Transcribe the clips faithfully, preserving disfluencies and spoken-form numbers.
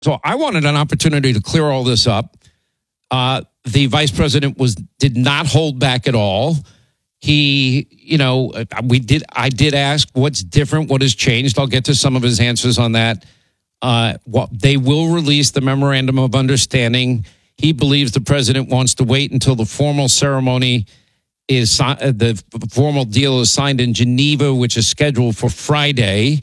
So I wanted an opportunity to clear all this up. Uh, the vice president was did not hold back at all. He, you know, we did. I did ask what's different, what has changed. I'll get to some of his answers on that. Uh, what they will release the memorandum of understanding. He believes the president wants to wait until the formal ceremony is uh, the formal deal is signed in Geneva, which is scheduled for Friday.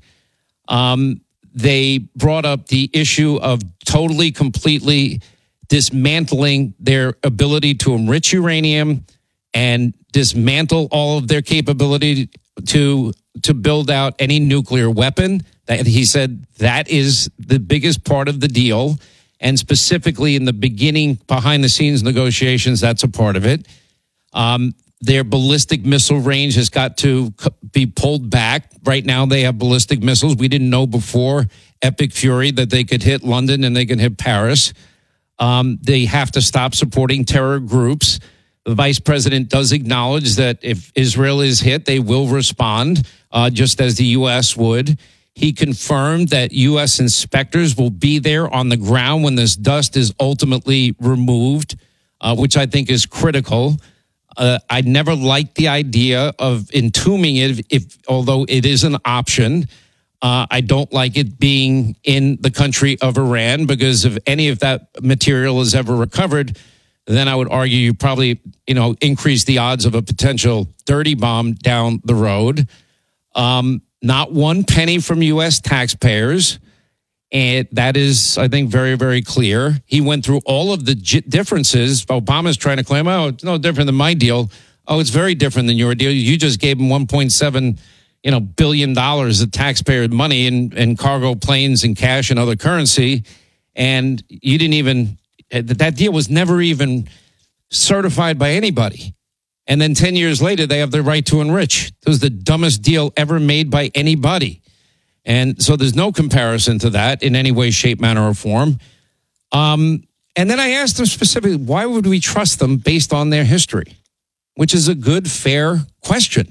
Um, they brought up the issue of totally, completely dismantling their ability to enrich uranium and dismantle all of their capability to to build out any nuclear weapon. That he said that is the biggest part of the deal. And specifically in the beginning, behind the scenes negotiations, that's a part of it. Um, their ballistic missile range has got to be pulled back. Right now, they have ballistic missiles. We didn't know before Epic Fury that they could hit London and they can hit Paris. Um, they have to stop supporting terror groups. The vice president does acknowledge that if Israel is hit, they will respond, uh, just as the U S would. He confirmed that U S inspectors will be there on the ground when this dust is ultimately removed, uh, which I think is critical. Uh, I never liked the idea of entombing it, if, if although it is an option. Uh, I don't like it being in the country of Iran, because if any of that material is ever recovered, then I would argue you probably, you know, increase the odds of a potential dirty bomb down the road. Um, not one penny from U S taxpayers. And that is, I think, very, very clear. He went through all of the j- differences. Obama's trying to claim, oh, it's no different than my deal. Oh, it's very different than your deal. You just gave him one point seven you know, billion dollars of taxpayer money in, in cargo planes and cash and other currency. And you didn't even, that deal was never even certified by anybody. And then ten years later, they have the right to enrich. It was the dumbest deal ever made by anybody. And so there's no comparison to that in any way, shape, manner, or form. Um, and then I asked them specifically, why would we trust them based on their history? Which is a good, fair question.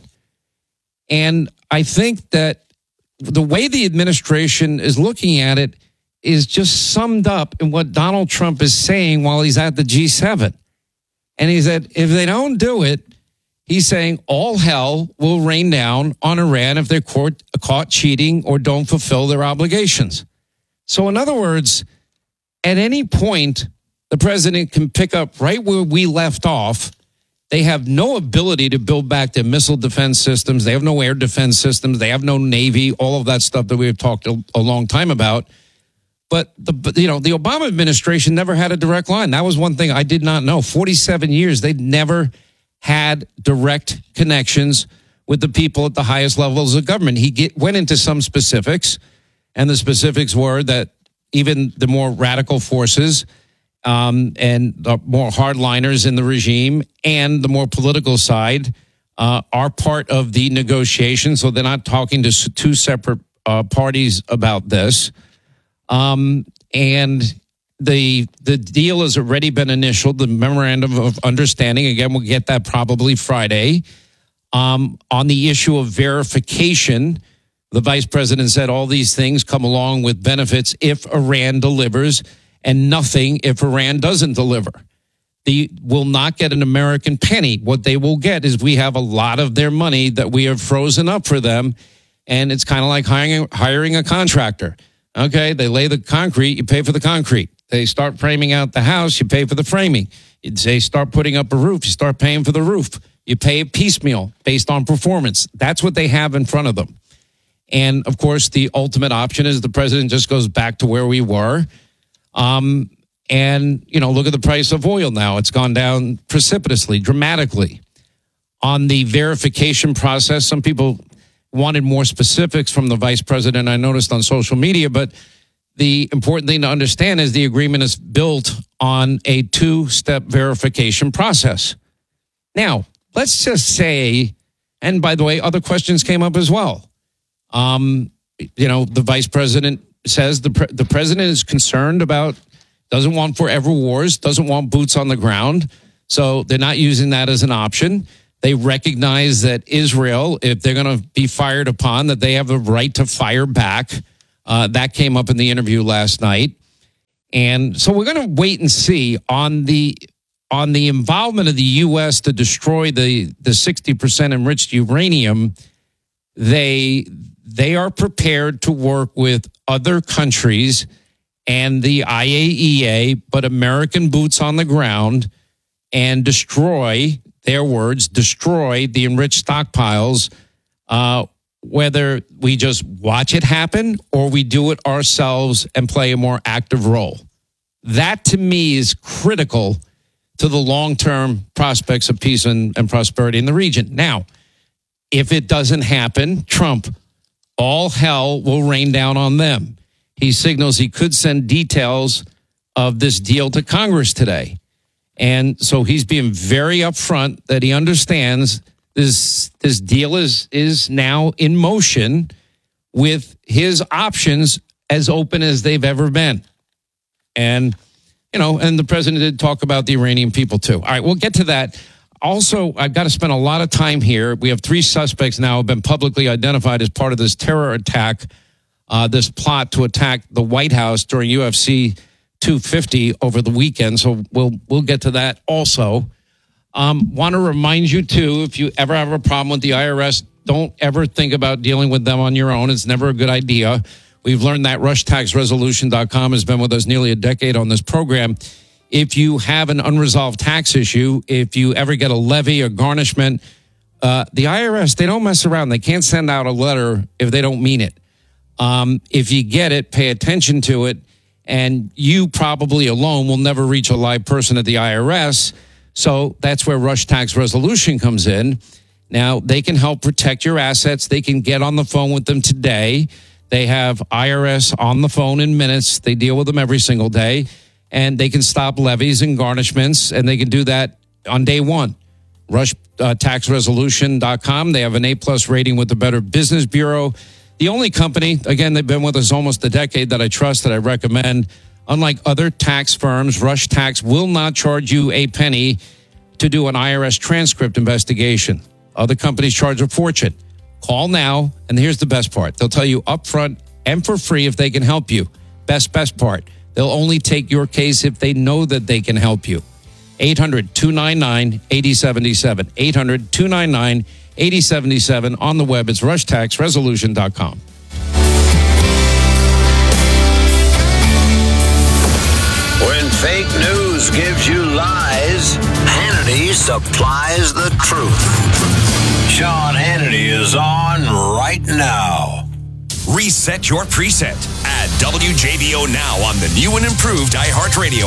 And I think that the way the administration is looking at it is just summed up in what Donald Trump is saying while he's at the G seven. And he said, if they don't do it, he's saying all hell will rain down on Iran if they're caught, caught cheating or don't fulfill their obligations. So in other words, at any point, the president can pick up right where we left off. They have no ability to build back their missile defense systems. They have no air defense systems. They have no Navy, all of that stuff that we've talked a, a long time about. But, the, but, you know, the Obama administration never had a direct line. That was one thing I did not know. forty-seven years, they'd never had direct connections with the people at the highest levels of government. He get, went into some specifics, and the specifics were that even the more radical forces um, and the more hardliners in the regime and the more political side uh, are part of the negotiation. So they're not talking to two separate uh, parties about this. Um, and the the deal has already been initialed, the memorandum of understanding. Again, we'll get that probably Friday. Um, on the issue of verification, the vice president said all these things come along with benefits if Iran delivers, and nothing if Iran doesn't deliver. They will not get an American penny. What they will get is we have a lot of their money that we have frozen up for them, and it's kind of like hiring hiring a contractor. Okay, they lay the concrete, you pay for the concrete. They start framing out the house, you pay for the framing. They start putting up a roof, you start paying for the roof. You pay a piecemeal based on performance. That's what they have in front of them. And, of course, the ultimate option is the president just goes back to where we were. Um, and, you know, look at the price of oil now. It's gone down precipitously, dramatically. On the verification process, some people wanted more specifics from the vice president, I noticed on social media, but the important thing to understand is the agreement is built on a two-step verification process. Now, let's just say, and by the way, other questions came up as well. Um, you know, the vice president says the pre- the president is concerned about, doesn't want forever wars, doesn't want boots on the ground, so they're not using that as an option. They recognize that Israel, if they're going to be fired upon, that they have the right to fire back. Uh, that came up in the interview last night. And so we're going to wait and see on the on the involvement of the U S to destroy the the sixty percent enriched uranium. They they are prepared to work with other countries and the I A E A, but American boots on the ground, and destroy, their words, destroy the enriched stockpiles, uh, whether we just watch it happen or we do it ourselves and play a more active role. That, to me, is critical to the long-term prospects of peace and, and prosperity in the region. Now, if it doesn't happen, Trump, all hell will rain down on them. He signals he could send details of this deal to Congress today. And so he's being very upfront that he understands this this deal is is now in motion with his options as open as they've ever been. And, you know, and the president did talk about the Iranian people, too. All right, we'll get to that. Also, I've got to spend a lot of time here. We have three suspects now who have been publicly identified as part of this terror attack, uh, this plot to attack the White House during U F C two fifty over the weekend. So we'll we'll get to that also. Um, want to remind you, too, if you ever have a problem with the I R S, don't ever think about dealing with them on your own. It's never a good idea. We've learned that rush tax resolution dot com has been with us nearly a decade on this program. If you have an unresolved tax issue, if you ever get a levy or garnishment, uh, the I R S, they don't mess around. They can't send out a letter if they don't mean it. Um, if you get it, pay attention to it, and you probably alone will never reach a live person at the I R S. So that's where Rush Tax Resolution comes in. Now, they can help protect your assets. They can get on the phone with them today. They have I R S on the phone in minutes. They deal with them every single day. And they can stop levies and garnishments, and they can do that on day one. rush tax resolution dot com. They have an A-plus rating with the Better Business Bureau. The only company, again, they've been with us almost a decade, that I trust, that I recommend. Unlike other tax firms, Rush Tax will not charge you a penny to do an I R S transcript investigation. Other companies charge a fortune. Call now, and here's the best part. They'll tell you upfront and for free if they can help you. Best, best part. They'll only take your case if they know that they can help you. eight hundred, two nine nine, eight oh seven seven. eight hundred, two nine nine, eight oh seven seven. On the web, it's rush tax resolution dot com. When fake news gives you lies, Hannity supplies the truth. Sean Hannity is on right now. Reset your preset. Add W J B O Now on the new and improved iHeartRadio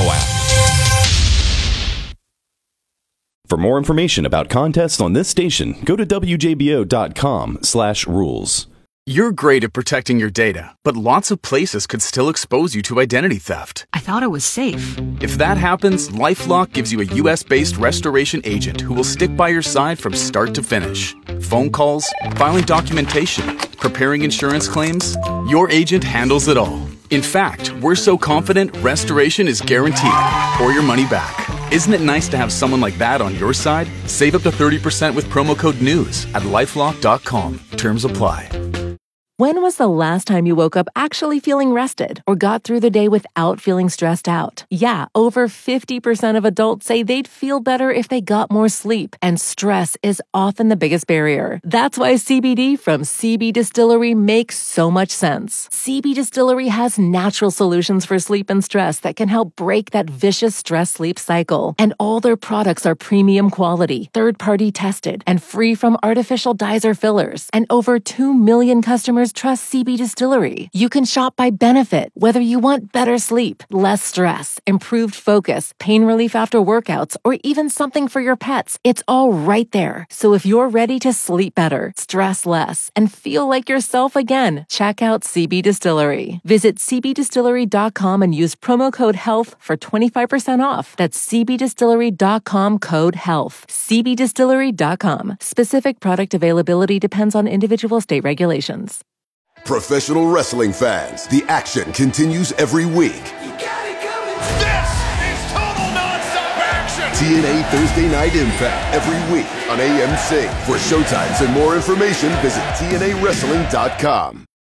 app. For more information about contests on this station, go to W J B O dot com slash rules. You're great at protecting your data, but lots of places could still expose you to identity theft. I thought it was safe. If that happens, LifeLock gives you a U S-based restoration agent who will stick by your side from start to finish. Phone calls, filing documentation, preparing insurance claims, your agent handles it all. In fact, we're so confident restoration is guaranteed or your money back. Isn't it nice to have someone like that on your side? Save up to thirty percent with promo code NEWS at lifelock dot com. Terms apply. When was the last time you woke up actually feeling rested or got through the day without feeling stressed out? Yeah, over fifty percent of adults say they'd feel better if they got more sleep, and stress is often the biggest barrier. That's why C B D from C B Distillery makes so much sense. C B Distillery has natural solutions for sleep and stress that can help break that vicious stress-sleep cycle. And all their products are premium quality, third-party tested, and free from artificial dyes or fillers. And over two million customers trust C B Distillery. You can shop by benefit, whether you want better sleep, less stress, improved focus, pain relief after workouts, or even something for your pets. It's all right there. So if you're ready to sleep better, stress less, and feel like yourself again, check out C B Distillery. Visit C B distillery dot com and use promo code HEALTH for twenty-five percent off. That's C B distillery dot com code HEALTH. C B distillery dot com. Specific product availability depends on individual state regulations. Professional wrestling fans, the action continues every week. You got it coming. This is total nonstop action. T N A Thursday Night Impact every week on A M C. For showtimes and more information, visit T N A wrestling dot com.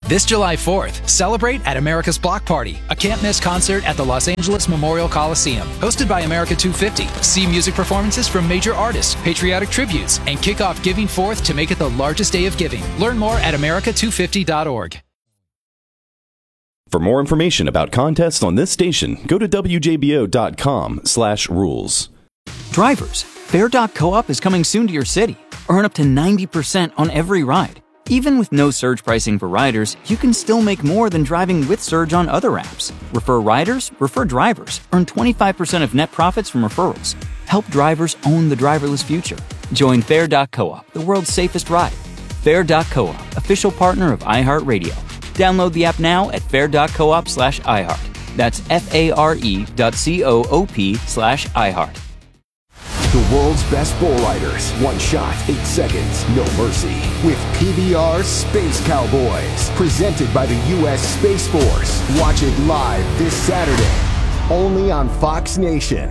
This July fourth, celebrate at America's Block Party, a can't-miss concert at the Los Angeles Memorial Coliseum. Hosted by America two fifty. See music performances from major artists, patriotic tributes, and kick off Giving Fourth to make it the largest day of giving. Learn more at america two fifty dot org. For more information about contests on this station, go to W J B O dot com slash rules. Drivers, Fair dot coop is coming soon to your city. Earn up to ninety percent on every ride. Even with no surge pricing for riders, you can still make more than driving with Surge on other apps. Refer riders, refer drivers. Earn twenty-five percent of net profits from referrals. Help drivers own the driverless future. Join Fair dot coop, the world's safest ride. Fair dot coop, official partner of iHeartRadio. Download the app now at fair dot coop slash iHeart. That's F-A-R-E dot C-O-O-P slash iHeart. The world's best bull riders. One shot, eight seconds, no mercy. With P B R Space Cowboys. Presented by the U S Space Force. Watch it live this Saturday. Only on Fox Nation.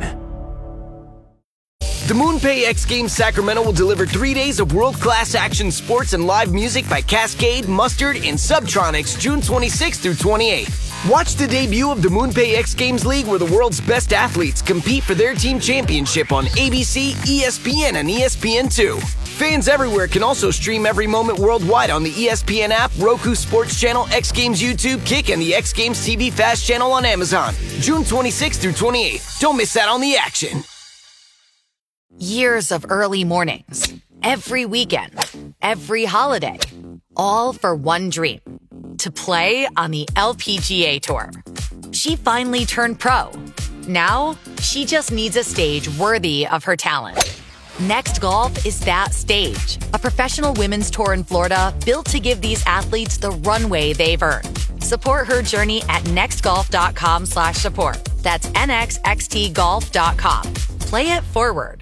The MoonPay X Games Sacramento will deliver three days of world-class action sports and live music by Cascade, Mustard, and Subtronics June twenty-sixth through twenty-eighth. Watch the debut of the MoonPay X Games League, where the world's best athletes compete for their team championship on A B C, E S P N, and E S P N two. Fans everywhere can also stream every moment worldwide on the E S P N app, Roku Sports Channel, X Games YouTube, Kick, and the X Games T V Fast Channel on Amazon. June twenty-sixth through twenty-eighth. Don't miss out on the action. Years of early mornings, every weekend, every holiday, all for one dream, to play on the L P G A Tour. She finally turned pro. Now, she just needs a stage worthy of her talent. Next Golf is that stage, a professional women's tour in Florida built to give these athletes the runway they've earned. Support her journey at nextgolf.com slash support. That's N X X T golf dot com. Play it forward.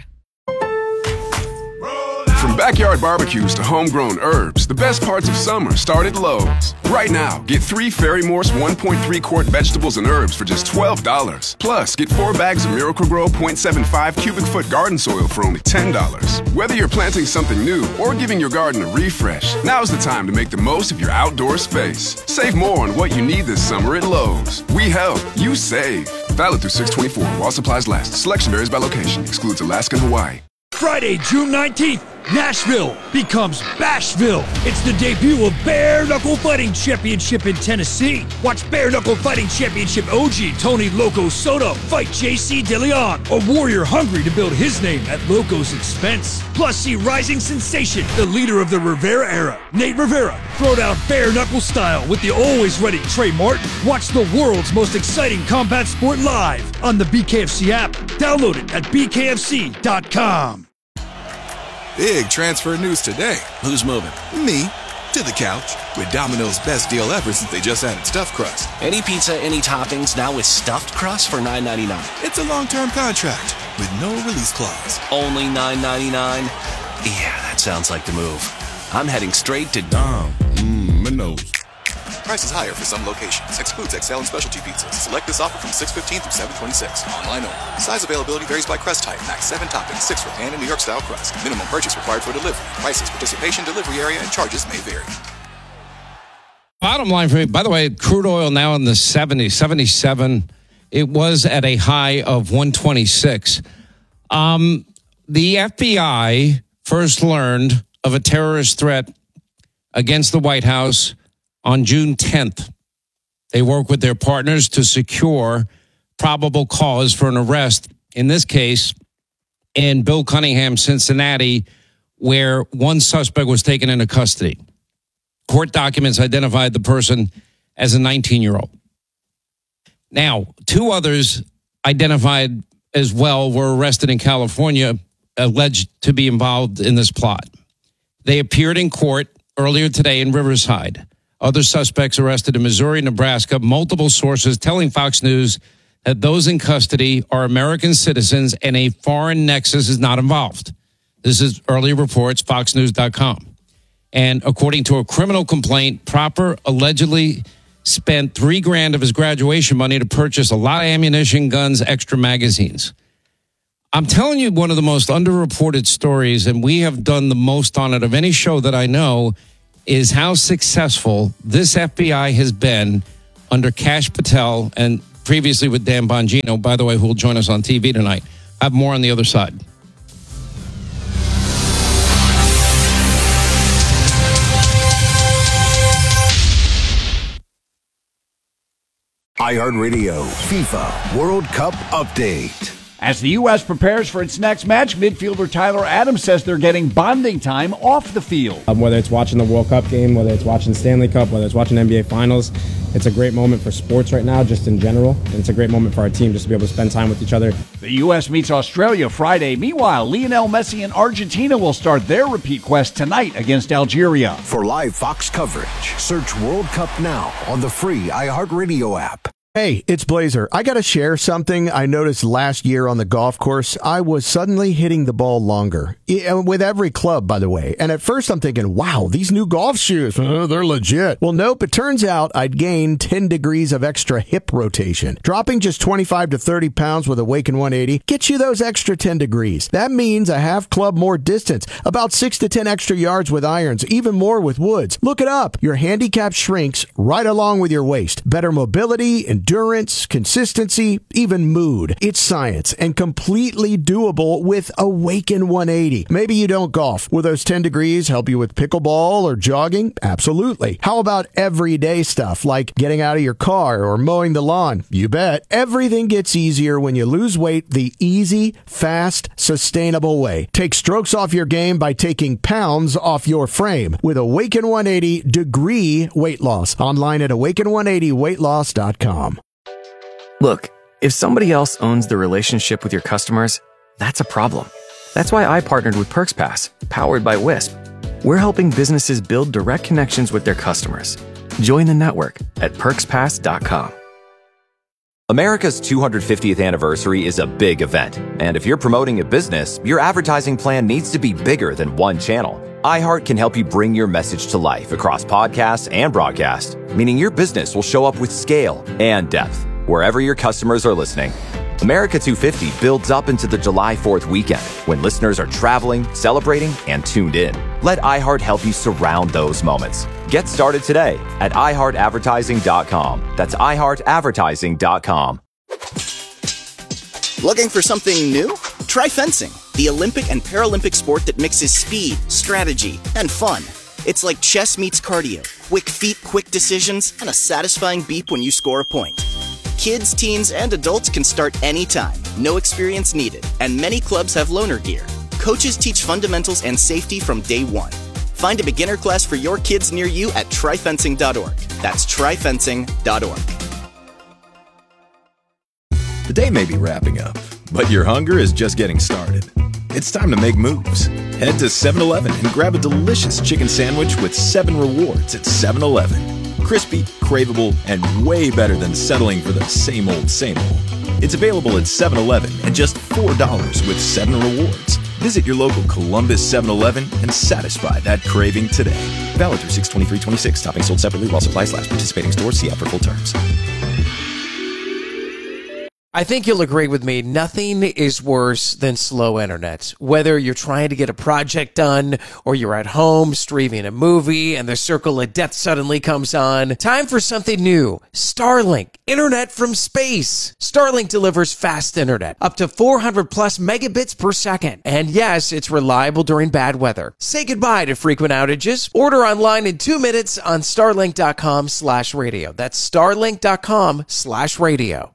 From backyard barbecues to homegrown herbs, the best parts of summer start at Lowe's. Right now, get three Ferry Morse one point three quart vegetables and herbs for just twelve dollars. Plus, get four bags of Miracle-Gro point seven five cubic foot garden soil for only ten dollars. Whether you're planting something new or giving your garden a refresh, now's the time to make the most of your outdoor space. Save more on what you need this summer at Lowe's. We help, you save. Valid through six twenty-four while supplies last. Selection varies by location. Excludes Alaska and Hawaii. Friday, June nineteenth, Nashville becomes Bashville. It's the debut of Bare Knuckle Fighting Championship in Tennessee. Watch Bare Knuckle Fighting Championship O G Tony Loco Soto fight J C DeLeon, a warrior hungry to build his name at Loco's expense. Plus, see rising sensation, the leader of the Rivera era, Nate Rivera, throw down bare knuckle style with the always ready Trey Martin. Watch the world's most exciting combat sport live on the B K F C app. Download it at B K F C dot com. Big transfer news today. Who's moving? Me. To the couch. With Domino's best deal ever since they just added stuffed crust. Any pizza, any toppings, now with stuffed crust for nine ninety-nine. It's a long-term contract with no release clause. Only nine ninety-nine? Yeah, that sounds like the move. I'm heading straight to Dom. Mmm, Minos. Prices higher for some locations. Excludes X L and specialty pizzas. Select this offer from six fifteen through seven twenty-six. Online only. Size availability varies by crust type. Max seven toppings, six for pan and New York style crust. Minimum purchase required for delivery. Prices, participation, delivery area, and charges may vary. Bottom line for me, by the way, crude oil now in the seventies, seventy-seven. It was at a high of one twenty-six. Um, the F B I first learned of a terrorist threat against the White House on June tenth. They work with their partners to secure probable cause for an arrest, in this case, in Bill Cunningham, Cincinnati, where one suspect was taken into custody. Court documents identified the person as a nineteen-year-old. Now, two others identified as well were arrested in California, alleged to be involved in this plot. They appeared in court earlier today in Riverside. Other suspects arrested in Missouri, Nebraska. Multiple sources telling Fox News that those in custody are American citizens and a foreign nexus is not involved. This is early reports, fox news dot com. And according to a criminal complaint, Proper allegedly spent three grand of his graduation money to purchase a lot of ammunition, guns, extra magazines. I'm telling you one of the most underreported stories, and we have done the most on it of any show that I know, is how successful this F B I has been under Kash Patel and previously with Dan Bongino, by the way, who will join us on T V tonight. I have more on the other side. iHeartRadio FIFA World Cup Update. As the U S prepares for its next match, midfielder Tyler Adams says they're getting bonding time off the field. Um, whether it's watching the World Cup game, whether it's watching the Stanley Cup, whether it's watching N B A Finals, it's a great moment for sports right now, just in general. And it's a great moment for our team just to be able to spend time with each other. The U S meets Australia Friday. Meanwhile, Lionel Messi and Argentina will start their repeat quest tonight against Algeria. For live Fox coverage, search World Cup now on the free iHeartRadio app. Hey, it's Blazer. I got to share something I noticed last year on the golf course. I was suddenly hitting the ball longer, with every club, by the way. And at first I'm thinking, wow, these new golf shoes, uh, they're legit. Well, nope, it turns out I'd gained ten degrees of extra hip rotation. Dropping just twenty-five to thirty pounds with Awaken one eighty gets you those extra ten degrees. That means a half club more distance, about six to ten extra yards with irons, even more with woods. Look it up. Your handicap shrinks right along with your waist. Better mobility and endurance, consistency, even mood. It's science and completely doable with Awaken one eighty. Maybe you don't golf. Will those ten degrees help you with pickleball or jogging? Absolutely. How about everyday stuff like getting out of your car or mowing the lawn? You bet. Everything gets easier when you lose weight the easy, fast, sustainable way. Take strokes off your game by taking pounds off your frame with Awaken one eighty Degree Weight Loss. Online at awaken one eighty weight loss dot com. Look, if somebody else owns the relationship with your customers, that's a problem. That's why I partnered with PerksPass, powered by Wisp. We're helping businesses build direct connections with their customers. Join the network at perks pass dot com. America's two hundred fiftieth anniversary is a big event, and if you're promoting a business, your advertising plan needs to be bigger than one channel. iHeart can help you bring your message to life across podcasts and broadcast, meaning your business will show up with scale and depth wherever your customers are listening. America two fifty builds up into the July fourth weekend when listeners are traveling, celebrating, and tuned in. Let iHeart help you surround those moments. Get started today at i heart advertising dot com. That's i heart advertising dot com. Looking for something new? Try fencing, the Olympic and Paralympic sport that mixes speed, strategy, and fun. It's like chess meets cardio, quick feet, quick decisions, and a satisfying beep when you score a point. Kids, teens, and adults can start anytime, no experience needed, and many clubs have loaner gear. Coaches teach fundamentals and safety from day one. Find a beginner class for your kids near you at try fencing dot org. That's try fencing dot org. The day may be wrapping up, but your hunger is just getting started. It's time to make moves. Head to seven eleven and grab a delicious chicken sandwich with seven rewards at seven eleven. Crispy, craveable, and way better than settling for the same old, same old. It's available at seven eleven at just four dollars with seven rewards. Visit your local Columbus seven eleven and satisfy that craving today. Valid through six twenty-three twenty-six. Topping sold separately while supplies last. Participating stores. See app for full terms. I think you'll agree with me, nothing is worse than slow internet. Whether you're trying to get a project done or you're at home streaming a movie and the circle of death suddenly comes on, time for something new. Starlink, internet from space. Starlink delivers fast internet, up to four hundred plus megabits per second. And yes, it's reliable during bad weather. Say goodbye to frequent outages. Order online in two minutes on starlink dot com slash radio. That's starlink dot com slash radio.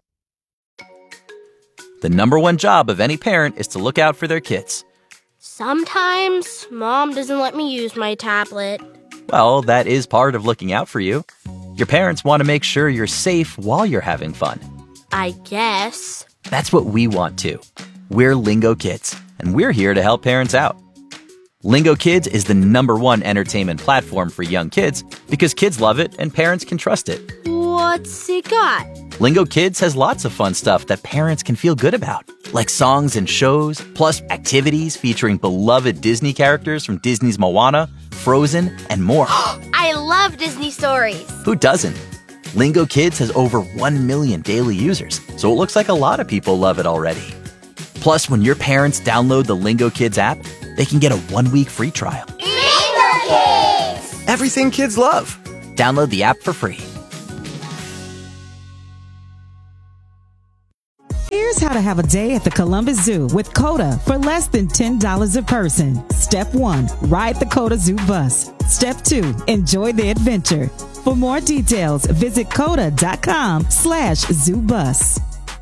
The number one job of any parent is to look out for their kids. Sometimes Mom doesn't let me use my tablet. Well, that is part of looking out for you. Your parents want to make sure you're safe while you're having fun. I guess. That's what we want too. We're Lingo Kids, and we're here to help parents out. Lingo Kids is the number one entertainment platform for young kids because kids love it and parents can trust it. What's it got? Lingo Kids has lots of fun stuff that parents can feel good about, like songs and shows, plus activities featuring beloved Disney characters from Disney's Moana, Frozen, and more. I love Disney stories. Who doesn't? Lingo Kids has over one million daily users, so it looks like a lot of people love it already. Plus, when your parents download the Lingo Kids app, they can get a one-week free trial. Lingo Kids! Everything kids love. Download the app for free. Here's how to have a day at the Columbus Zoo with COTA for less than ten dollars a person. Step one, ride the COTA Zoo bus. Step two, enjoy the adventure. For more details, visit coda.com slash zoo bus.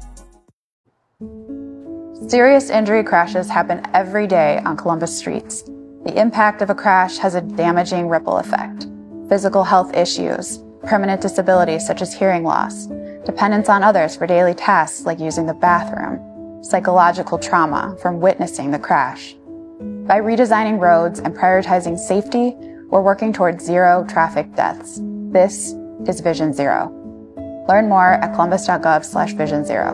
Serious injury crashes happen every day on Columbus streets. The impact of a crash has a damaging ripple effect. Physical health issues, permanent disabilities such as hearing loss, dependence on others for daily tasks like using the bathroom, psychological trauma from witnessing the crash. By redesigning roads and prioritizing safety, we're working towards zero traffic deaths. This is Vision Zero. Learn more at columbus.gov slash vision zero.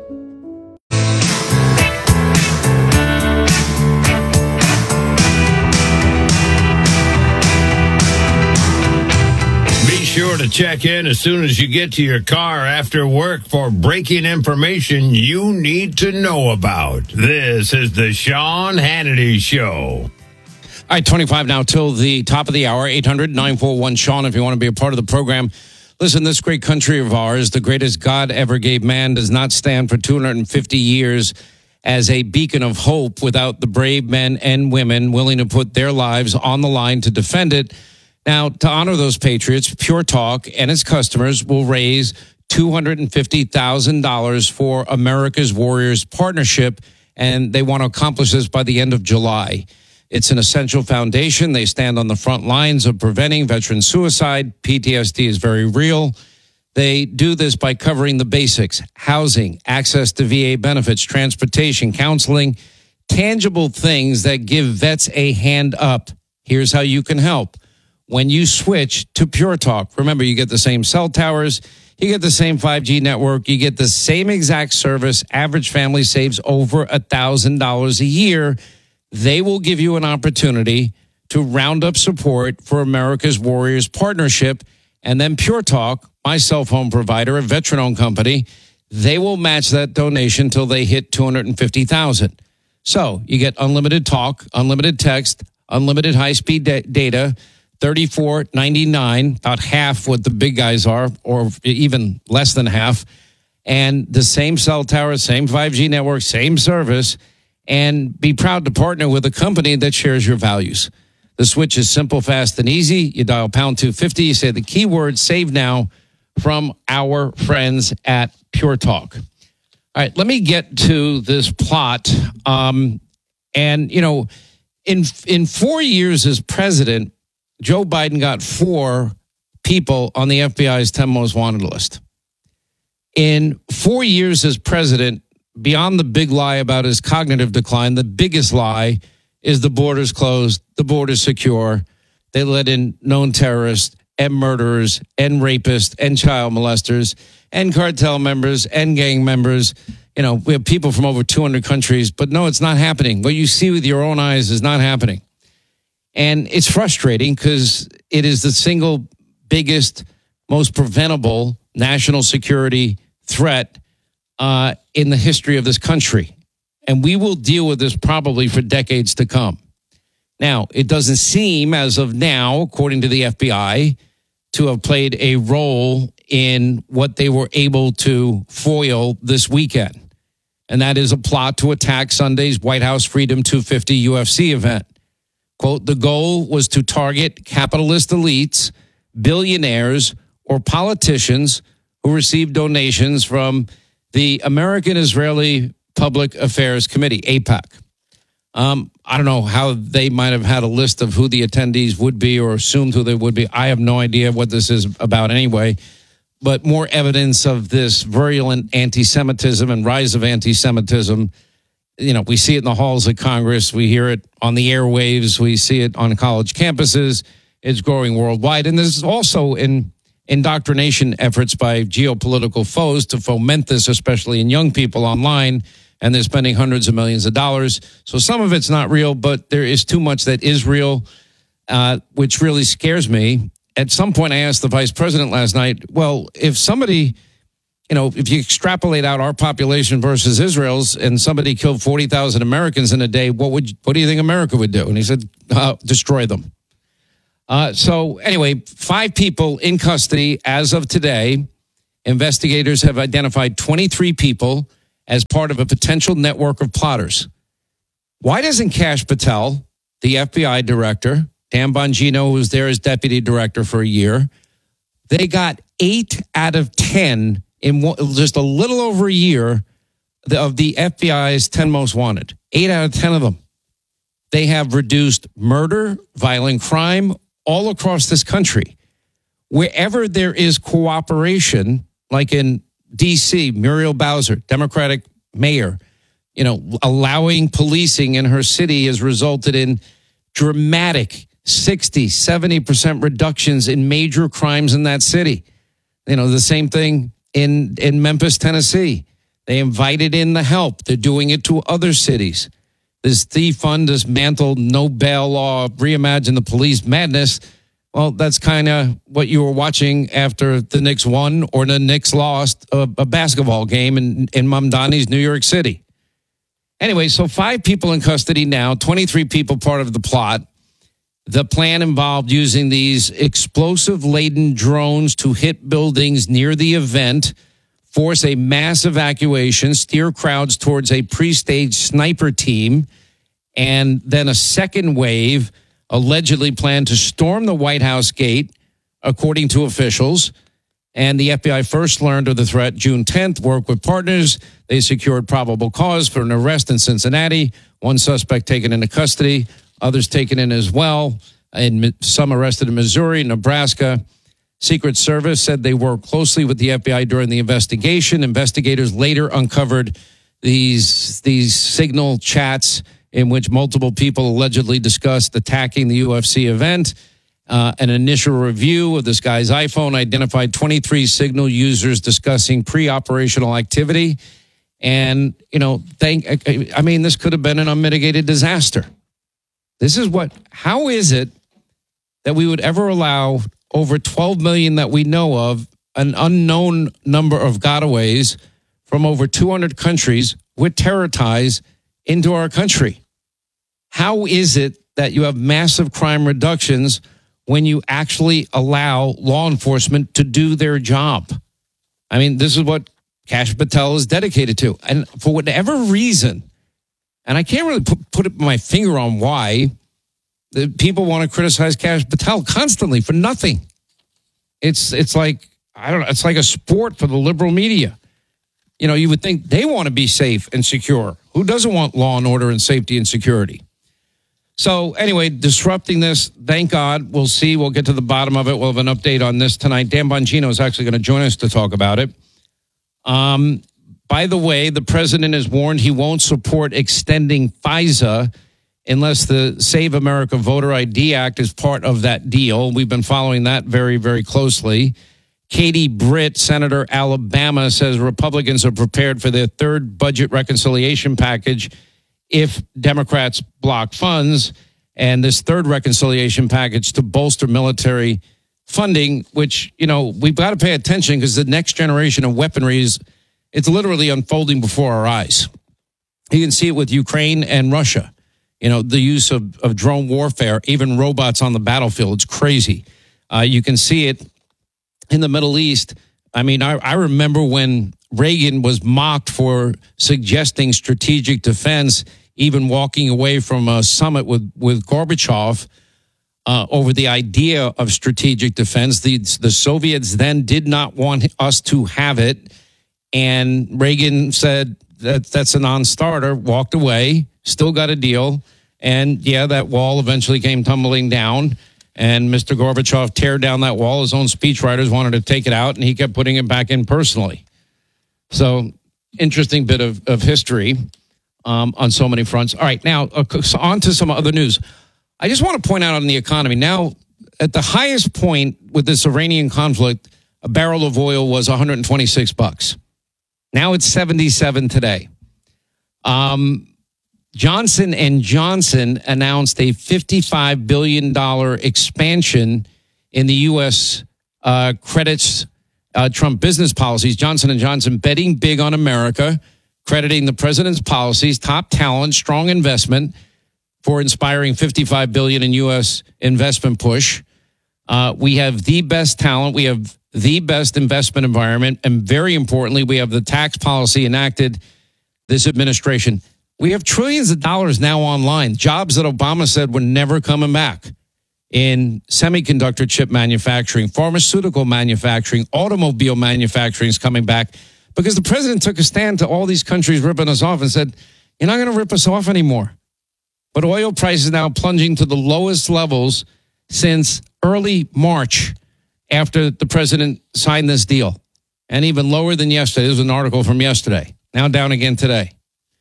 Be sure to check in as soon as you get to your car after work for breaking information you need to know about. This is the Sean Hannity Show. All right, twenty-five now till the top of the hour, eight hundred nine four one Sean if you want to be a part of the program. Listen, this great country of ours, the greatest God ever gave man, does not stand for two hundred fifty years as a beacon of hope without the brave men and women willing to put their lives on the line to defend it. Now, to honor those patriots, Pure Talk and its customers will raise two hundred fifty thousand dollars for America's Warriors Partnership, and they want to accomplish this by the end of July. It's an essential foundation. They stand on the front lines of preventing veteran suicide. P T S D is very real. They do this by covering the basics: housing, access to V A benefits, transportation, counseling, tangible things that give vets a hand up. Here's how you can help. When you switch to Pure Talk, remember, you get the same cell towers, you get the same five G network, you get the same exact service. Average family saves over one thousand dollars a year. They will give you an opportunity to round up support for America's Warriors Partnership. And then Pure Talk, my cell phone provider, a veteran-owned company, they will match that donation till they hit two hundred fifty thousand dollars. So you get unlimited talk, unlimited text, unlimited high-speed da- data, thirty-four ninety-nine, about half what the big guys are, or even less than half. And the same cell tower, same five G network, same service. And be proud to partner with a company that shares your values. The switch is simple, fast, and easy. You dial pound two fifty. You say the keyword save now from our friends at Pure Talk. All right, let me get to this plot. Um, and, you know, in in four years as president, Joe Biden got four people on the F B I's ten most wanted list. In four years as president, beyond the big lie about his cognitive decline, the biggest lie is the border's closed, the border's secure. They let in known terrorists and murderers and rapists and child molesters and cartel members and gang members. You know, we have people from over two hundred countries, but no, it's not happening. What you see with your own eyes is not happening. And it's frustrating because it is the single biggest, most preventable national security threat Uh, in the history of this country. And we will deal with this probably for decades to come. Now, it doesn't seem as of now, according to the F B I, to have played a role in what they were able to foil this weekend. And that is a plot to attack Sunday's White House Freedom two fifty U F C event. Quote, the goal was to target capitalist elites, billionaires, or politicians who received donations from the American Israeli Public Affairs Committee, AIPAC. Um, I don't know how they might have had a list of who the attendees would be or assumed who they would be. I have no idea what this is about anyway. But more evidence of this virulent anti-Semitism and rise of anti-Semitism. You know, we see it in the halls of Congress. We hear it on the airwaves. We see it on college campuses. It's growing worldwide. And there's also in indoctrination efforts by geopolitical foes to foment this, especially in young people online, and they're spending hundreds of millions of dollars. So some of it's not real, but there is too much that is real, uh, which really scares me. At some point, I asked the vice president last night, well, if somebody, you know, if you extrapolate out our population versus Israel's and somebody killed forty thousand Americans in a day, what would, what do you think America would do? And he said, uh, destroy them. Uh, so anyway, five people in custody as of today. Investigators have identified twenty-three people as part of a potential network of plotters. Why doesn't Kash Patel, the F B I director, Dan Bongino, who was there as deputy director for a year, they got eight out of ten in one, just a little over a year of the F B I's ten most wanted. Eight out of ten of them. They have reduced murder, violent crime all across this country. Wherever there is cooperation, like in D C, Muriel Bowser, Democratic mayor, you know, allowing policing in her city has resulted in dramatic sixty, seventy percent reductions in major crimes in that city. You know, the same thing in, in Memphis, Tennessee. They invited in the help. They're doing it to other cities. This defund, dismantle, no bail law, reimagine the police madness. Well, that's kind of what you were watching after the Knicks won or the Knicks lost a, a basketball game in, in Mamdani's New York City. Anyway, so five people in custody now, twenty-three people part of the plot. The plan involved using these explosive-laden drones to hit buildings near the event, force a mass evacuation, steer crowds towards a pre-staged sniper team, and then a second wave allegedly planned to storm the White House gate, according to officials. And the F B I first learned of the threat June tenth, worked with partners. They secured probable cause for an arrest in Cincinnati, one suspect taken into custody, others taken in as well, and some arrested in Missouri, Nebraska. Secret Service said they worked closely with the F B I during the investigation. Investigators later uncovered these, these signal chats in which multiple people allegedly discussed attacking the U F C event. Uh, an initial review of this guy's iPhone identified twenty-three signal users discussing pre-operational activity. And, you know, thank, I mean, this could have been an unmitigated disaster. This is what, how is it that we would ever allow over twelve million that we know of, an unknown number of gotaways from over two hundred countries with terror ties into our country? How is it that you have massive crime reductions when you actually allow law enforcement to do their job? I mean, this is what Kash Patel is dedicated to. And for whatever reason, and I can't really put, put my finger on why, the people want to criticize Kash Patel constantly for nothing. It's it's like, I don't know, it's like a sport for the liberal media. You know, you would think they want to be safe and secure. Who doesn't want law and order and safety and security? So anyway, disrupting this, thank God. We'll see. We'll get to the bottom of it. We'll have an update on this tonight. Dan Bongino is actually going to join us to talk about it. Um, by the way, the president has warned he won't support extending FISA unless the Save America Voter I D Act is part of that deal. We've been following that very, very closely. Katie Britt, Senator Alabama, says Republicans are prepared for their third budget reconciliation package if Democrats block funds, and this third reconciliation package to bolster military funding, which, you know, we've got to pay attention because the next generation of weaponry is, it's literally unfolding before our eyes. You can see it with Ukraine and Russia. You know, the use of, of drone warfare, even robots on the battlefield. It's crazy. Uh, you can see it in the Middle East. I mean, I, I remember when Reagan was mocked for suggesting strategic defense, even walking away from a summit with, with Gorbachev uh, over the idea of strategic defense. The, the Soviets then did not want us to have it. And Reagan said that that's a non-starter, walked away, still got a deal. And yeah, that wall eventually came tumbling down. And Mister Gorbachev teared down that wall. His own speechwriters wanted to take it out, and he kept putting it back in personally. So, interesting bit of, of history um, on so many fronts. All right, now, uh, on to some other news. I just want to point out on the economy. Now, at the highest point with this Iranian conflict, a barrel of oil was one hundred twenty-six bucks. Now it's seventy-seven today. Um, Johnson and Johnson announced a fifty-five billion dollars expansion in the U S uh, credits uh, Trump business policies. Johnson and Johnson betting big on America, crediting the president's policies, top talent, strong investment for inspiring fifty-five billion dollars in U S investment push. Uh, we have the best talent. We have the best investment environment. And very importantly, we have the tax policy enacted this administration. We have trillions of dollars now online, jobs that Obama said were never coming back in semiconductor chip manufacturing, pharmaceutical manufacturing, automobile manufacturing is coming back because the president took a stand to all these countries ripping us off and said, you're not going to rip us off anymore. But oil prices now plunging to the lowest levels since early March after the president signed this deal, and even lower than yesterday. There's an article from yesterday, now down again today.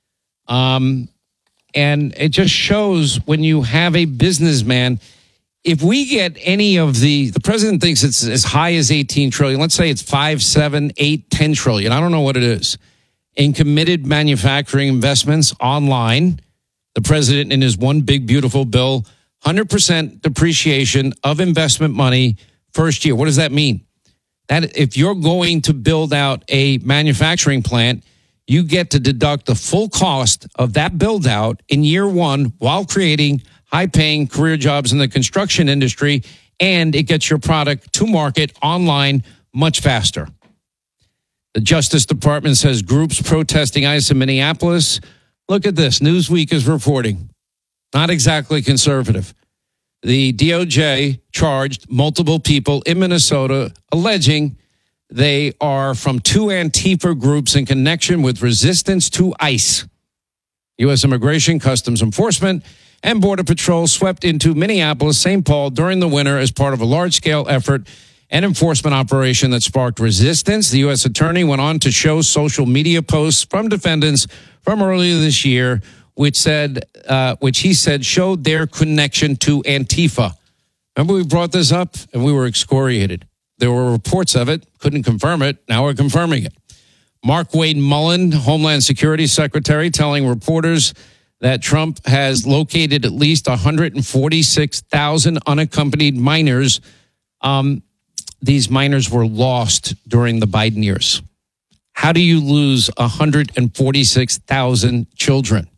Um, and it just shows when you have a businessman, if we get any of the, the president thinks it's as high as eighteen trillion. Let's say it's five, seven, eight, ten trillion. I don't know what it is. In committed manufacturing investments online, the president in his one big beautiful bill, one hundred percent depreciation of investment money first year. What does that mean? That if you're going to build out a manufacturing plant, you get to deduct the full cost of that build out in year one while creating high-paying career jobs in the construction industry, and it gets your product to market online much faster. The Justice Department says groups protesting ICE in Minneapolis. Look at this. Newsweek is reporting. Not exactly conservative. The D O J charged multiple people in Minnesota alleging they are from two Antifa groups in connection with resistance to ICE. U S Immigration, Customs Enforcement, and Border Patrol swept into Minneapolis, Saint Paul during the winter as part of a large-scale effort and enforcement operation that sparked resistance. The U S attorney went on to show social media posts from defendants from earlier this year, which said, uh, which he said showed their connection to Antifa. Remember we brought this up and we were excoriated. There were reports of it, couldn't confirm it. Now we're confirming it. Mark Wade Mullen, Homeland Security Secretary, telling reporters that Trump has located at least one hundred forty-six thousand unaccompanied minors. Um, these minors were lost during the Biden years. How do you lose one hundred forty-six thousand children?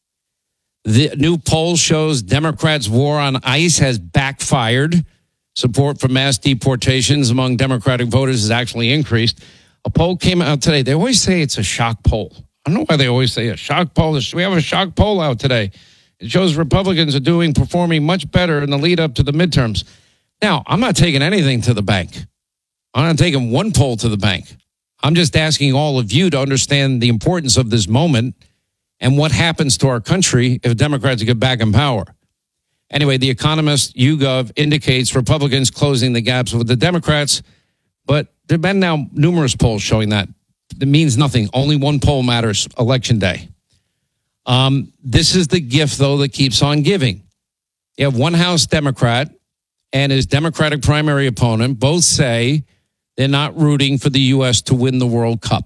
The new poll shows Democrats' war on ICE has backfired. Support for mass deportations among Democratic voters has actually increased. A poll came out today. They always say it's a shock poll. I don't know why they always say a shock poll. We have a shock poll out today. It shows Republicans are doing, performing much better in the lead up to the midterms. Now, I'm not taking anything to the bank. I'm not taking one poll to the bank. I'm just asking all of you to understand the importance of this moment and what happens to our country if Democrats get back in power. Anyway, The Economist, YouGov, indicates Republicans closing the gaps with the Democrats, but there have been now numerous polls showing that. It means nothing. Only one poll matters, Election Day. Um, this is the gift, though, that keeps on giving. You have one House Democrat and his Democratic primary opponent both say they're not rooting for the U S to win the World Cup.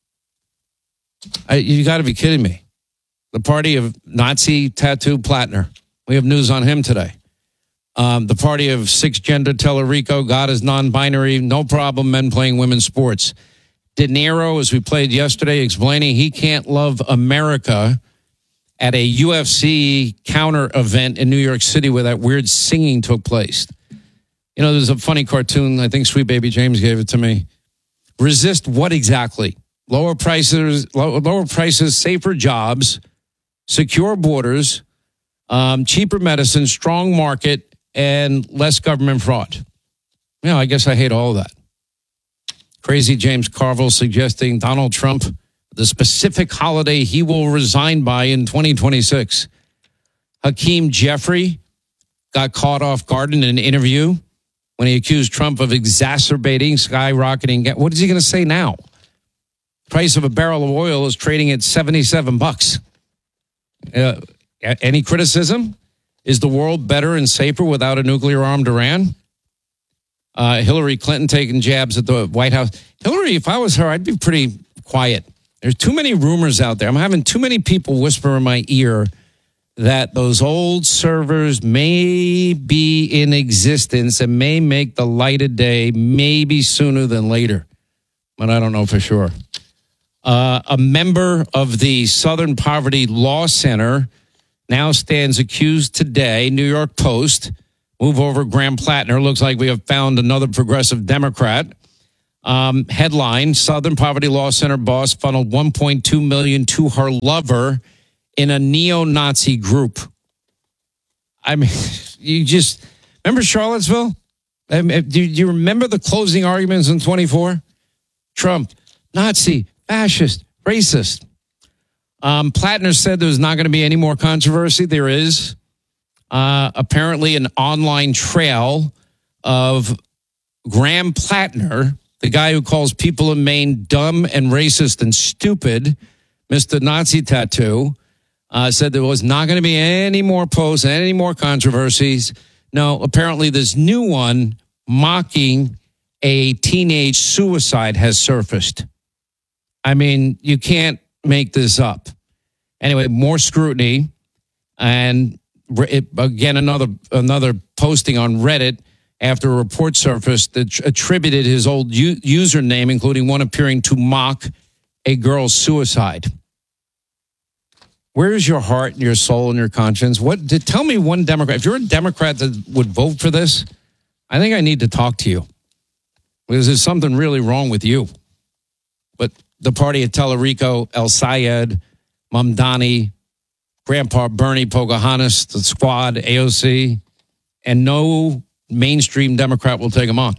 I, you got to be kidding me. The party of Nazi tattoo Plattner. We have news on him today. Um, the party of six-gender Tellerico, God is non-binary, no problem, men playing women's sports. De Niro, as we played yesterday, explaining he can't love America at a U F C counter event in New York City where that weird singing took place. You know, there's a funny cartoon. I think Sweet Baby James gave it to me. Resist what exactly? Lower prices, lower prices, safer jobs, secure borders, um, cheaper medicine, strong market, and less government fraud. You know, I guess I hate all of that. Crazy James Carville suggesting Donald Trump, the specific holiday he will resign by in twenty twenty-six. Hakeem Jeffrey got caught off guard in an interview when he accused Trump of exacerbating, skyrocketing. What is he going to say now? Price of a barrel of oil is trading at seventy-seven bucks. Uh, any criticism? Is the world better and safer without a nuclear-armed Iran? Uh, Hillary Clinton taking jabs at the White House. Hillary, if I was her, I'd be pretty quiet. There's too many rumors out there. I'm having too many people whisper in my ear that those old servers may be in existence and may make the light of day maybe sooner than later. But I don't know for sure. Uh, a member of the Southern Poverty Law Center now stands accused today, New York Post, Move over, Graham Plattner. Looks like we have found another progressive Democrat. Um, headline, Southern Poverty Law Center boss funneled one point two million dollars to her lover in a neo-Nazi group. I mean, you just, remember Charlottesville? I mean, do you remember the closing arguments in twenty-four? Trump, Nazi, fascist, racist. Um, Plattner said there was not going to be any more controversy. There is uh, apparently an online trail of Graham Plattner, the guy who calls people in Maine dumb and racist and stupid, Mister Nazi Tattoo, uh, said there was not going to be any more posts, any more controversies. No, apparently this new one mocking a teenage suicide has surfaced. I mean, you can't make this up. Anyway, more scrutiny. And it, again, another another posting on Reddit after a report surfaced that attributed his old u- username, including one appearing to mock a girl's suicide. Where is your heart and your soul and your conscience? What? Did, tell me one Democrat. If you're a Democrat that would vote for this, I think I need to talk to you. Because there's something really wrong with you. But the party of Tellerico, El Sayed, Mamdani, Grandpa Bernie, Pocahontas, the Squad, A O C, and no mainstream Democrat will take them on.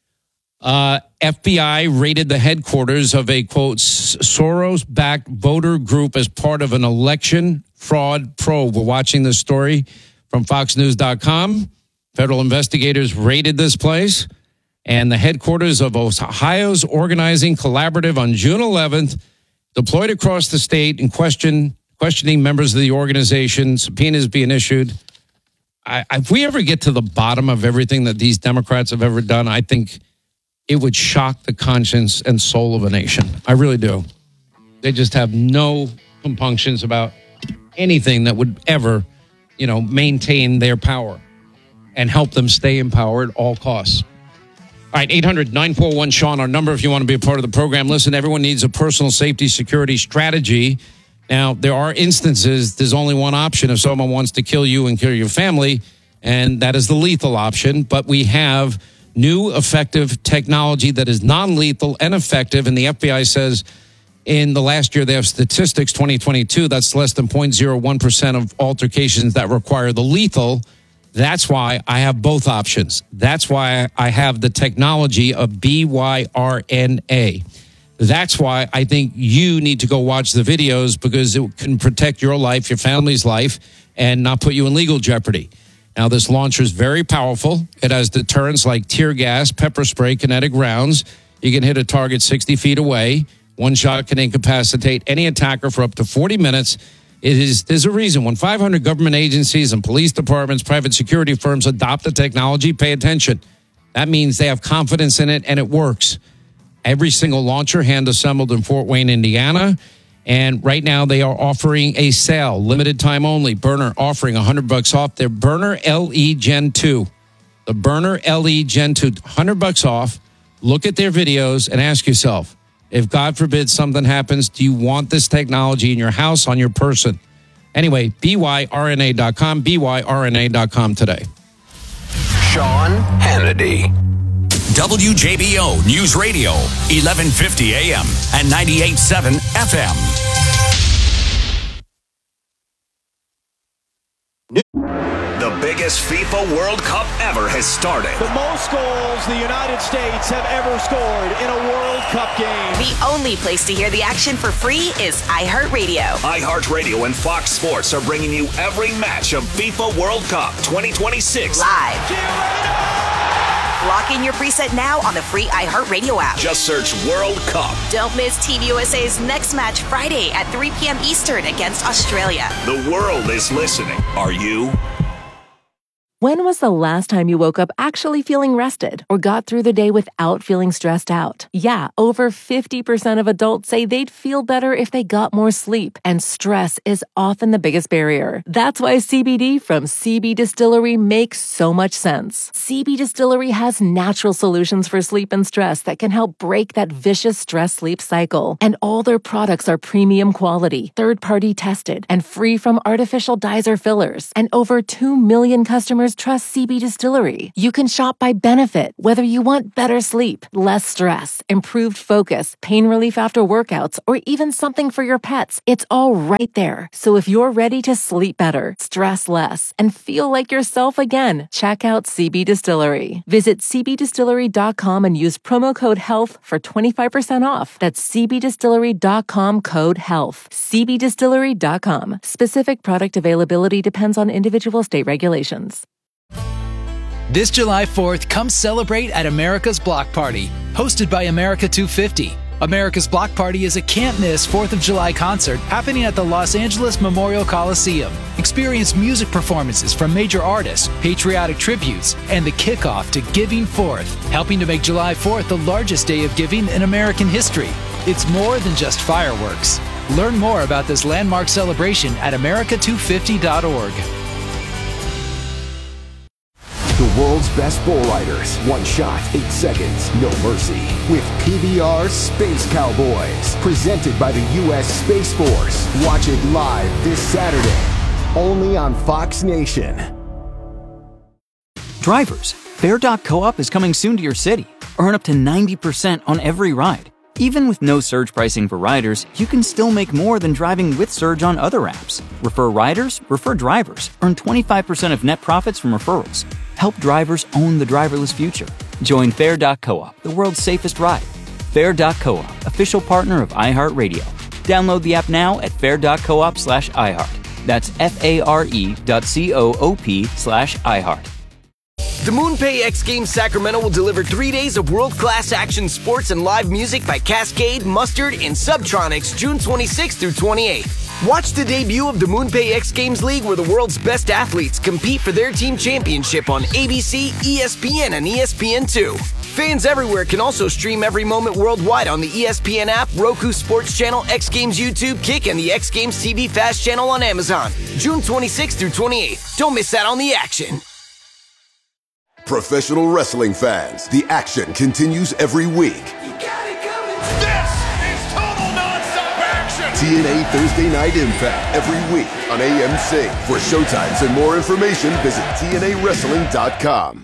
Uh, F B I raided the headquarters of a, quote, Soros-backed voter group as part of an election fraud probe. We're watching this story from fox news dot com. Federal investigators raided this place and the headquarters of Ohio's Organizing Collaborative on June eleventh, deployed across the state and question, questioning members of the organization. Subpoenas being issued. I, if we ever get to the bottom of everything that these Democrats have ever done, I think it would shock the conscience and soul of a nation. I really do. They just have no compunctions about anything that would ever, you know, maintain their power and help them stay in power at all costs. All right, eight hundred nine four one Sean, our number if you want to be a part of the program. Listen, everyone needs a personal safety security strategy. Now, there are instances, there's only one option if someone wants to kill you and kill your family, and that is the lethal option. But we have new effective technology that is non-lethal and effective, and the F B I says in the last year they have statistics, twenty twenty-two, that's less than zero point zero one percent of altercations that require the lethal. That's why I have both options. That's why I have the technology of B Y R N A. That's why I think you need to go watch the videos, because it can protect your life, your family's life, and not put you in legal jeopardy. Now, this launcher is very powerful. It has deterrents like tear gas, pepper spray, kinetic rounds. You can hit a target sixty feet away. One shot can incapacitate any attacker for up to forty minutes. It is, there's a reason. When five hundred government agencies and police departments, private security firms adopt the technology, pay attention. That means they have confidence in it and it works. Every single launcher hand-assembled in Fort Wayne, Indiana. And right now they are offering a sale, limited time only. Burner offering one hundred bucks off their Burner L E Gen two. The Burner L E Gen two, one hundred bucks off. Look at their videos and ask yourself, if God forbid something happens, do you want this technology in your house, on your person? Anyway, B Y R N A dot com, B Y R N A dot com today. Sean Hannity. W J B O News Radio, eleven fifty A M and ninety-eight point seven F M. The biggest FIFA World Cup ever has started. The most goals the United States have ever scored in a World Cup game. The only place to hear the action for free is iHeartRadio. iHeartRadio and Fox Sports are bringing you every match of FIFA World Cup twenty twenty-six. Live. Lock in your preset now on the free iHeartRadio app. Just search World Cup. Don't miss Team U S A's next match Friday at three p.m. Eastern against Australia. The world is listening. Are you? When was the last time you woke up actually feeling rested or got through the day without feeling stressed out? Yeah, over fifty percent of adults say they'd feel better if they got more sleep, and stress is often the biggest barrier. That's why C B D from C B Distillery makes so much sense. C B Distillery has natural solutions for sleep and stress that can help break that vicious stress-sleep cycle. And all their products are premium quality, third-party tested, and free from artificial dyes or fillers. And over two million customers customers trust C B Distillery. You can shop by benefit, whether you want better sleep, less stress, improved focus, pain relief after workouts, or even something for your pets. It's all right there. So if you're ready to sleep better, stress less, and feel like yourself again, check out C B Distillery. Visit c b distillery dot com and use promo code HEALTH for twenty-five percent off. That's c b distillery dot com code HEALTH. c b distillery dot com. Specific product availability depends on individual state regulations. This July fourth, come celebrate at America's Block Party, hosted by America two fifty. America's Block Party is a can't-miss fourth of July concert happening at the Los Angeles Memorial Coliseum. Experience music performances from major artists, patriotic tributes, and the kickoff to Giving Fourth, helping to make July fourth the largest day of giving in American history. It's more than just fireworks. Learn more about this landmark celebration at america two fifty dot org. The world's best bull riders. One shot, eight seconds, no mercy. With P B R Space Cowboys. Presented by the U S Space Force. Watch it live this Saturday. Only on Fox Nation. Drivers, Fair dot coop is coming soon to your city. Earn up to ninety percent on every ride. Even with no surge pricing for riders, you can still make more than driving with Surge on other apps. Refer riders, refer drivers. Earn twenty-five percent of net profits from referrals. Help drivers own the driverless future. Join Fair dot coop, the world's safest ride. Fair dot coop, official partner of iHeartRadio. Download the app now at fair dot coop slash iHeart. That's F-A-R-E dot C-O-O-P slash iHeart. The MoonPay X Games Sacramento will deliver three days of world-class action sports and live music by Cascade, Mustard, and Subtronics June twenty-sixth through twenty-eighth. Watch the debut of the MoonPay X Games League, where the world's best athletes compete for their team championship on A B C, E S P N, and E S P N two. Fans everywhere can also stream every moment worldwide on the E S P N app, Roku Sports Channel, X Games YouTube, Kick, and the X Games T V Fast Channel on Amazon. June twenty-sixth through twenty-eighth. Don't miss out on the action. Professional wrestling fans, the action continues every week. You got it coming. This is total nonstop action. T N A Thursday Night Impact every week on A M C. For showtimes and more information, visit T N A wrestling dot com.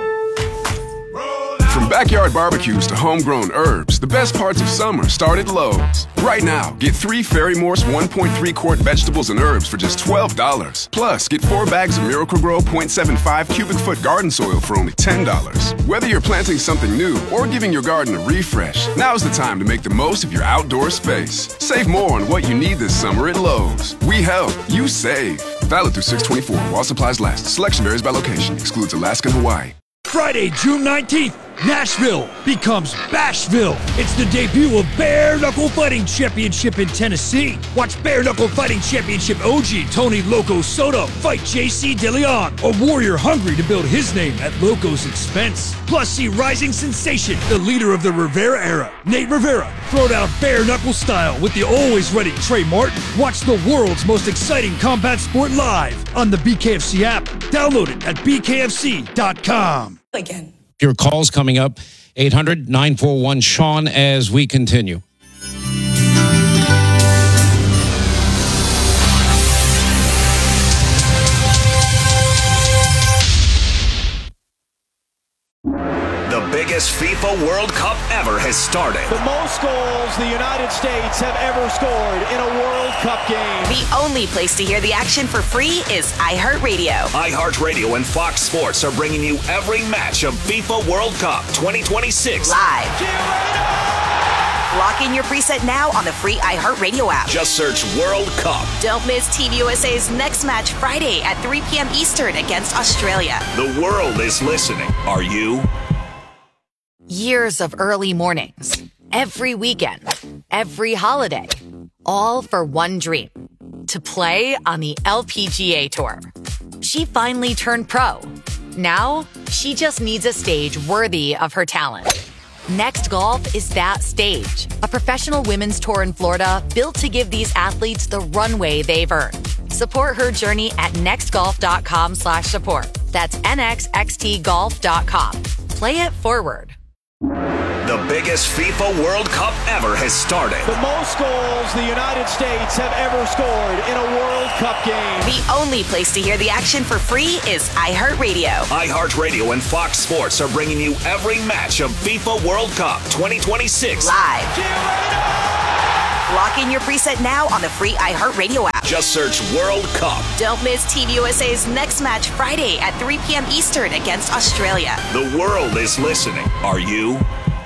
From backyard barbecues to homegrown herbs, the best parts of summer start at Lowe's. Right now, get three Fairy Morse one point three quart vegetables and herbs for just twelve dollars. Plus, get four bags of Miracle-Gro point seven five cubic foot garden soil for only ten dollars. Whether you're planting something new or giving your garden a refresh, now's the time to make the most of your outdoor space. Save more on what you need this summer at Lowe's. We help, you save. Valid through six twenty-four while supplies last. Selection varies by location. Excludes Alaska and Hawaii. Friday, June nineteenth, Nashville becomes Bashville. It's the debut of Bare Knuckle Fighting Championship in Tennessee. Watch Bare Knuckle Fighting Championship O G Tony Loco Soto fight J C DeLeon, a warrior hungry to build his name at Loco's expense. Plus, see rising sensation, the leader of the Rivera era, Nate Rivera, throw down bare knuckle style with the always ready Trey Martin. Watch the world's most exciting combat sport live on the B K F C app. Download it at b k f c dot com. Again. Your calls coming up, eight hundred nine four one Sean, as we continue. The biggest FIFA World Cup ever has started. The most goals the United States have ever scored in a World Cup game. The only place to hear the action for free is iHeartRadio. iHeartRadio and Fox Sports are bringing you every match of FIFA World Cup twenty twenty-six. Live. Lock in your preset now on the free iHeartRadio app. Just search World Cup. Don't miss Team U S A's next match Friday at three p.m. Eastern against Australia. The world is listening. Are you? Years of early mornings, every weekend, every holiday, all for one dream, to play on the L P G A Tour. She finally turned pro. Now, she just needs a stage worthy of her talent. Next Golf is that stage, a professional women's tour in Florida built to give these athletes the runway they've earned. Support her journey at nextgolf.com slash support. That's N X X T golf dot com. Play it forward. The The biggest FIFA World Cup ever has started. The most goals the United States have ever scored in a World Cup game. The only place to hear the action for free is iHeartRadio. iHeartRadio and Fox Sports are bringing you every match of FIFA World Cup twenty twenty-six. Live. Lock in your preset now on the free iHeartRadio app. Just search World Cup. Don't miss Team U S A's next match Friday at three p.m. Eastern against Australia. The world is listening. Are you?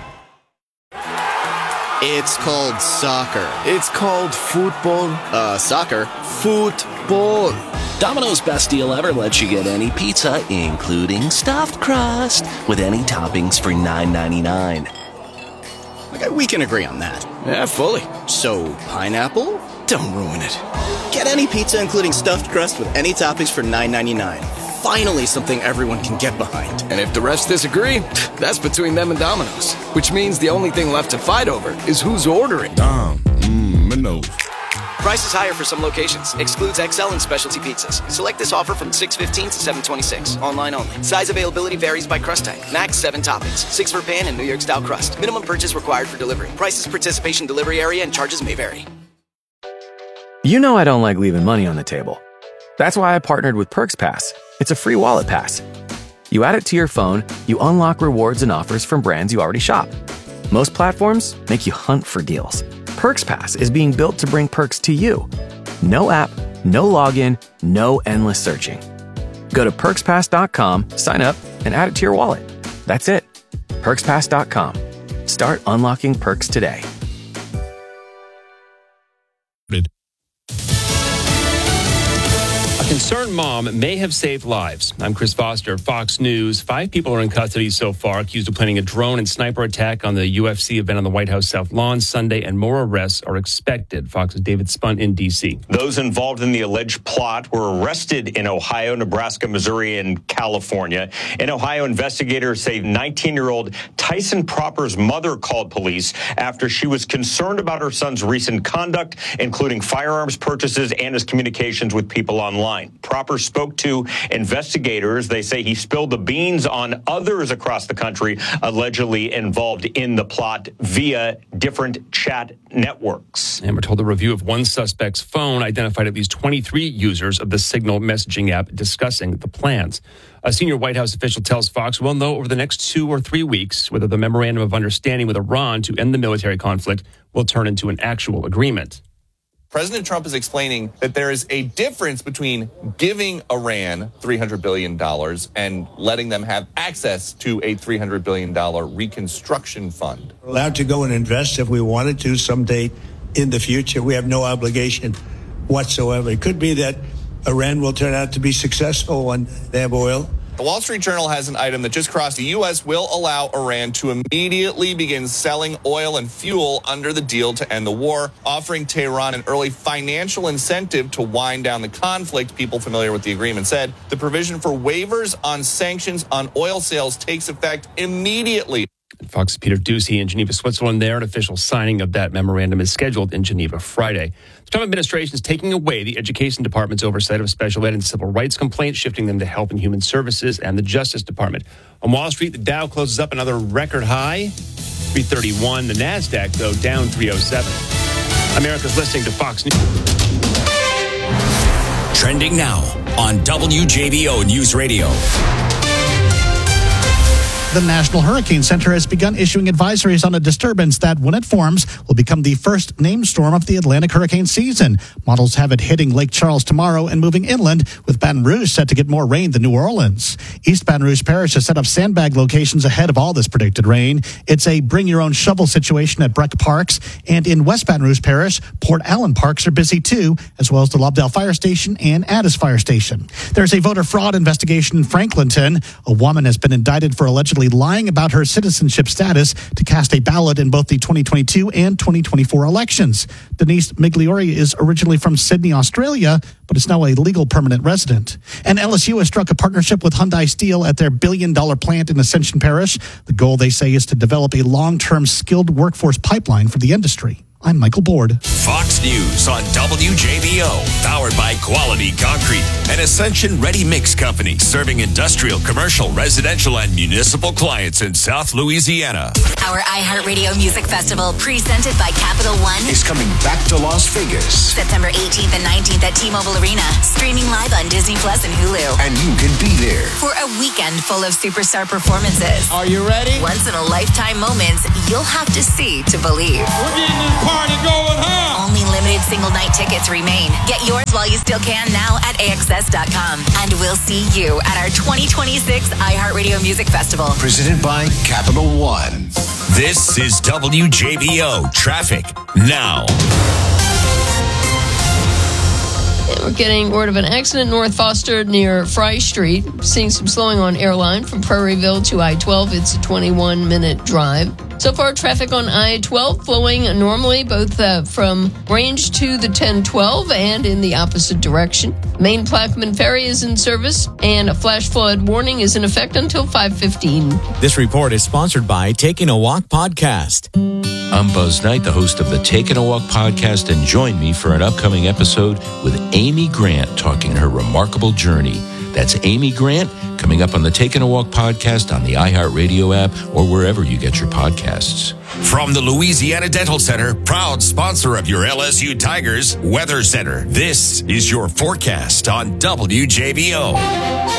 It's called soccer. It's called football. Uh, soccer. Football. Domino's best deal ever lets you get any pizza, including stuffed crust, with any toppings for nine ninety-nine. Okay, we can agree on that. Yeah, fully. So, pineapple? Don't ruin it. Get any pizza including stuffed crust with any toppings for nine ninety-nine. Finally something everyone can get behind. And if the rest disagree, that's between them and Domino's. Which means the only thing left to fight over is who's ordering. Dom, mmm, Minos. Prices higher for some locations. Excludes X L and specialty pizzas. Select this offer from six fifteen to seven twenty-six. Online only. Size availability varies by crust type. Max seven toppings. Six for pan and New York style crust. Minimum purchase required for delivery. Prices, participation, delivery area, and charges may vary. You know I don't like leaving money on the table. That's why I partnered with Perks Pass. It's a free wallet pass. You add it to your phone, you unlock rewards and offers from brands you already shop. Most platforms make you hunt for deals. Perks Pass is being built to bring perks to you. No app, no login, no endless searching. Go to perks pass dot com, sign up, and add it to your wallet. That's it. perks pass dot com. Start unlocking perks today. A concerned mom may have saved lives. I'm Chris Foster, Fox News. Five people are in custody so far, accused of planning a drone and sniper attack on the U F C event on the White House South Lawn Sunday, and more arrests are expected. Fox's David Spun in D C. Those involved in the alleged plot were arrested in Ohio, Nebraska, Missouri, and California. In Ohio, investigators say nineteen-year-old Tyson Proper's mother called police after she was concerned about her son's recent conduct, including firearms purchases and his communications with people online. Proper spoke to investigators. They say he spilled the beans on others across the country allegedly involved in the plot via different chat networks. And we're told a review of one suspect's phone identified at least twenty-three users of the Signal messaging app discussing the plans. A senior White House official tells Fox we'll know over the next two or three weeks whether the memorandum of understanding with Iran to end the military conflict will turn into an actual agreement. President Trump is explaining that there is a difference between giving Iran three hundred billion dollars and letting them have access to a three hundred billion dollars reconstruction fund. We're allowed to go and invest if we wanted to someday in the future. We have no obligation whatsoever. It could be that Iran will turn out to be successful when they have oil. The Wall Street Journal has an item that just crossed. The U S will allow Iran to immediately begin selling oil and fuel under the deal to end the war, offering Tehran an early financial incentive to wind down the conflict. People familiar with the agreement said the provision for waivers on sanctions on oil sales takes effect immediately. Fox's Peter Doocy in Geneva, Switzerland. There, an official signing of that memorandum is scheduled in Geneva Friday. The Trump administration is taking away the Education Department's oversight of special ed and civil rights complaints, shifting them to Health and Human Services and the Justice Department. On Wall Street, the Dow closes up another record high, three thirty-one. The NASDAQ, though, down three oh seven. America's listening to Fox News. Trending now on W J B O News Radio. The National Hurricane Center has begun issuing advisories on a disturbance that, when it forms, will become the first named storm of the Atlantic hurricane season. Models have it hitting Lake Charles tomorrow and moving inland, with Baton Rouge set to get more rain than New Orleans. East Baton Rouge Parish has set up sandbag locations ahead of all this predicted rain. It's a bring-your-own-shovel situation at Breck Parks, and in West Baton Rouge Parish, Port Allen Parks are busy too, as well as the Lobdell Fire Station and Addis Fire Station. There's a voter fraud investigation in Franklinton. A woman has been indicted for allegedly lying about her citizenship status to cast a ballot in both the twenty twenty-two and twenty twenty-four elections. Denise Migliori is originally from Sydney, Australia, but is now a legal permanent resident. And L S U has struck a partnership with Hyundai Steel at their billion-dollar plant in Ascension Parish. The goal, they say, is to develop a long-term skilled workforce pipeline for the industry. I'm Michael Board. Fox News on W J B O. Powered by Quality Concrete, an Ascension Ready Mix company serving industrial, commercial, residential, and municipal clients in South Louisiana. Our iHeartRadio Music Festival, presented by Capital One, is coming back to Las Vegas. September eighteenth and nineteenth at T-Mobile Arena, streaming live on Disney Plus and Hulu. And you can be there For a weekend full of superstar performances. Are you ready? Once-in-a-lifetime moments you'll have to see to believe. We're getting this party going, huh? Only limited single-night tickets remain. Get yours while you still can now at A X S dot com. And we'll see you at our twenty twenty-six iHeartRadio Music Festival. Presented by Capital One. This is W J B O Traffic Now. We're getting word of an accident north Foster near Fry Street. Seeing some slowing on Airline from Prairieville to I twelve. It's a twenty-one minute drive. So far, traffic on I twelve flowing normally, both uh, from Range to the ten twelve and in the opposite direction. Main Plaquemine Ferry is in service, and a flash flood warning is in effect until five fifteen. This report is sponsored by Taking a Walk Podcast. I'm Buzz Knight, the host of the Taking a Walk podcast, and join me for an upcoming episode with Amy Grant talking her remarkable journey. That's Amy Grant coming up on the Taking a Walk podcast on the iHeartRadio app or wherever you get your podcasts. From the Louisiana Dental Center, proud sponsor of your L S U Tigers Weather Center, this is your forecast on W J B O.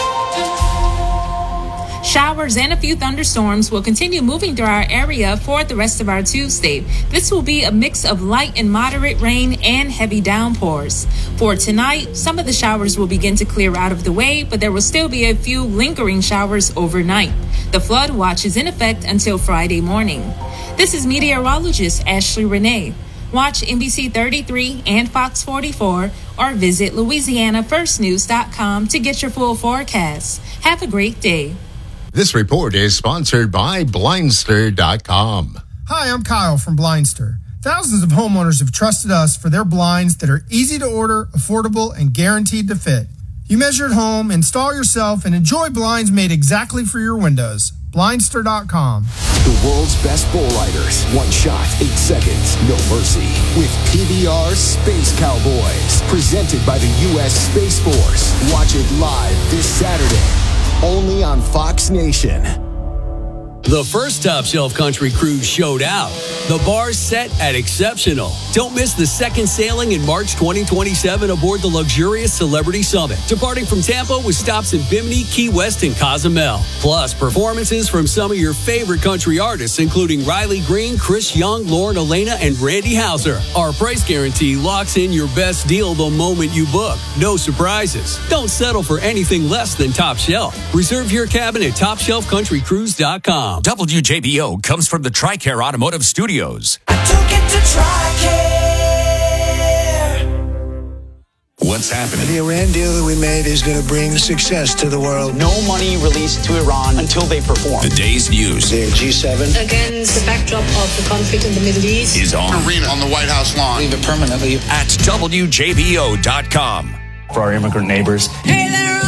Showers and a few thunderstorms will continue moving through our area for the rest of our Tuesday. This will be a mix of light and moderate rain and heavy downpours. For tonight, some of the showers will begin to clear out of the way, but there will still be a few lingering showers overnight. The flood watch is in effect until Friday morning. This is meteorologist Ashley Renee. Watch N B C thirty-three and Fox forty-four or visit Louisiana First News dot com to get your full forecast. Have a great day. This report is sponsored by Blindster dot com. Hi, I'm Kyle from Blindster. Thousands of homeowners have trusted us for their blinds that are easy to order, affordable, and guaranteed to fit. You measure at home, install yourself, and enjoy blinds made exactly for your windows. Blindster dot com. The world's best bull riders. One shot, eight seconds, no mercy. With P B R Space Cowboys. Presented by the U S Space Force. Watch it live this Saturday. Only on Fox Nation. The first Top Shelf Country Cruise showed out. The bar's set at exceptional. Don't miss the second sailing in March twenty twenty-seven aboard the luxurious Celebrity Summit, departing from Tampa with stops in Bimini, Key West, and Cozumel. Plus, performances from some of your favorite country artists, including Riley Green, Chris Young, Lauren Elena, and Randy Houser. Our price guarantee locks in your best deal the moment you book. No surprises. Don't settle for anything less than Top Shelf. Reserve your cabin at top shelf country cruise dot com. W J B O comes from the TRICARE Automotive Studios. I took it to TRICARE. What's happening? The Iran deal that we made is going to bring success to the world. No money released to Iran until they perform. The day's news. They're G seven. Against the backdrop of the conflict in the Middle East. Is on. Arena on the White House lawn. Leave it permanently. At W J B O dot com. For our immigrant neighbors. Hey there.